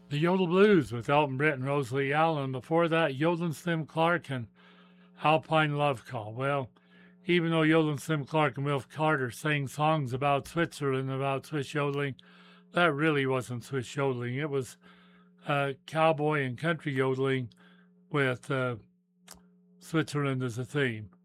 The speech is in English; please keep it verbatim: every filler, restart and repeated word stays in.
The Yodel Blues with Elton Britt and Rosalie Allen. Before that, Yodel and Slim Clark and Alpine Love Call. Well, even though Yodel and Slim Clark and Wilf Carter sang songs about Switzerland, about Swiss yodeling, that really wasn't Swiss yodeling. It was uh, cowboy and country yodeling with uh, Switzerland as a theme.